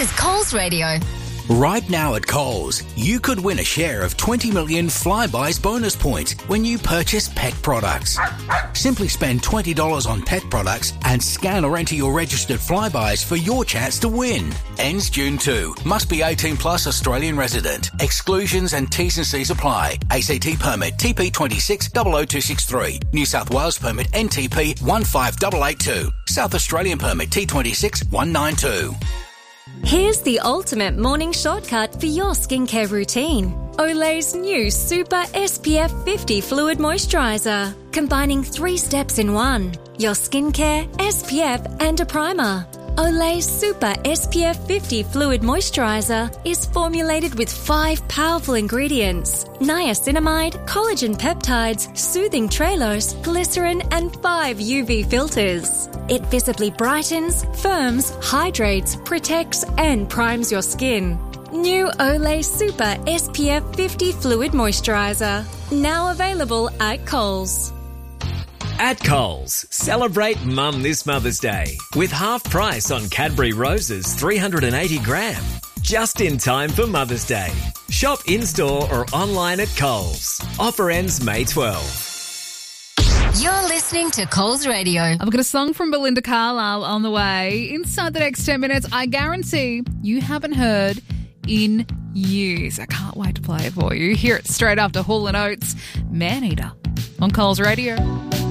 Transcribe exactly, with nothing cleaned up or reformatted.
is Coles Radio. Right now at Coles, you could win a share of twenty million Flybuys bonus points when you purchase pet products. Simply spend twenty dollars on pet products and scan or enter your registered Flybuys for your chance to win. Ends June second. Must be eighteen plus Australian resident. Exclusions and T's and C's apply. A C T permit T P two six zero zero two six three. New South Wales permit N T P one five eight eight two. South Australian permit T two six one nine two. Here's the ultimate morning shortcut for your skincare routine. Olay's new Super S P F fifty Fluid Moisturiser, combining three steps in one: your skincare, S P F and a primer. Olay's Super S P F fifty Fluid Moisturiser is formulated with five powerful ingredients: niacinamide, collagen peptides, soothing trailose, glycerin and five U V filters. It visibly brightens, firms, hydrates, protects and primes your skin. New Olay Super S P F fifty Fluid Moisturiser. Now available at Coles. At Coles, celebrate Mum this Mother's Day with half price on Cadbury Roses three hundred eighty gram. Just in time for Mother's Day. Shop in-store or online at Coles. Offer ends May twelfth. You're listening to Coles Radio. I've got a song from Belinda Carlisle on the way. Inside the next ten minutes, I guarantee you haven't heard in years. I can't wait to play it for you. Hear it straight after Hall and Oates, Man Eater, on Coles Radio.